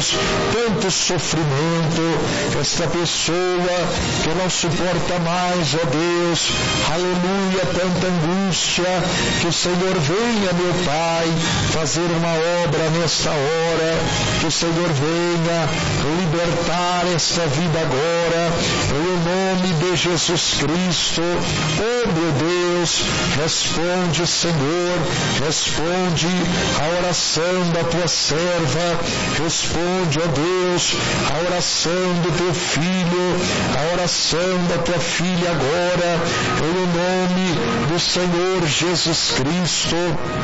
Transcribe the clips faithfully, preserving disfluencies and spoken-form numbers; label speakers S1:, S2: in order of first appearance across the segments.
S1: Deus, tanto sofrimento, esta pessoa que não suporta mais, ó Deus, aleluia, tanta angústia, que o Senhor venha, meu Pai, fazer uma obra nesta hora, que o Senhor venha libertar esta vida agora, em nome de Jesus Cristo. Oh meu Deus, responde, Senhor, responde a oração da tua serva, responde, ó Deus, a oração do teu filho, a oração da tua filha agora, em nome do Senhor Jesus Cristo.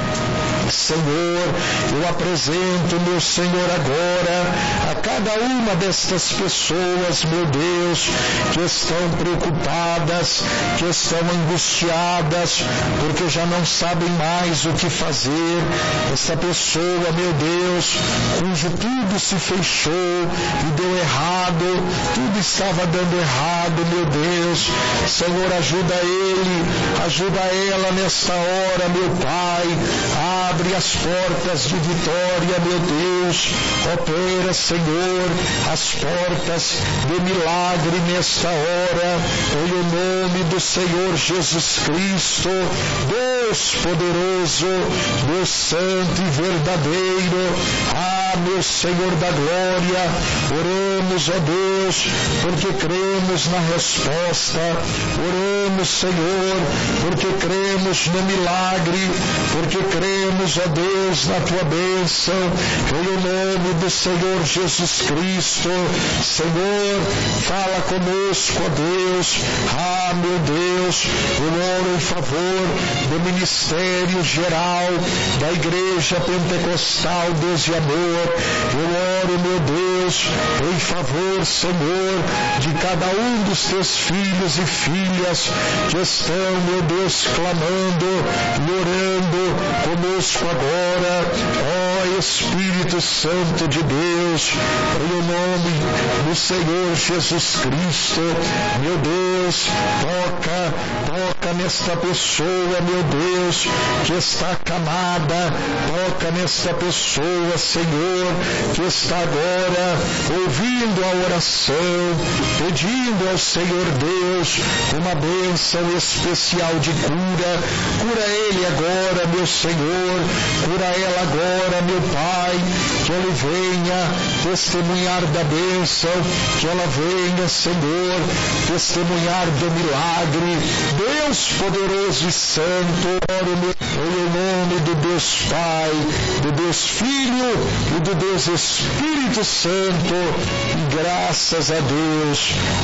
S1: Senhor, eu apresento, meu Senhor, agora a cada uma destas pessoas, meu Deus, que estão preocupadas, que estão angustiadas, porque já não sabem mais o que fazer. Essa pessoa, meu Deus, cujo tudo se fechou e deu errado, tudo estava dando errado, meu Deus. Senhor, ajuda ele, ajuda ela nesta hora, meu Pai. Abre as portas de vitória, meu Deus. Opera, Senhor, as portas de milagre nesta hora, em nome do Senhor Jesus Cristo, Deus poderoso, Deus santo e verdadeiro. Ah, meu Senhor da glória, oramos, ó Deus, porque cremos na resposta, oramos, Senhor, porque cremos no milagre, porque cremos, ó Deus, na tua bênção, em nome do Senhor Jesus Cristo. Senhor, fala conosco, ó Deus. Ah, meu Deus, eu oro em favor do ministério geral da Igreja Pentecostal Deus e Amor. Eu oro, meu Deus, em favor, Senhor, de cada um dos teus filhos e filhas que estão, meu Deus, clamando e orando conosco agora. Ó Espírito Santo de Deus, em nome do Senhor Jesus Cristo, meu Deus, toca, toca nesta pessoa, meu Deus, que está acamada, toca nesta pessoa, Senhor, que está agora ouvindo a oração, pedindo ao Senhor Deus uma bênção especial de cura. Cura ele agora, meu Senhor, cura ela agora, meu Pai, que ele venha testemunhar da bênção, que ela venha, Senhor, testemunhar do milagre. Deus poderoso e santo, oro em nome do Deus Pai, do Deus Filho e do Deus Espírito Santo, e graças a Deus.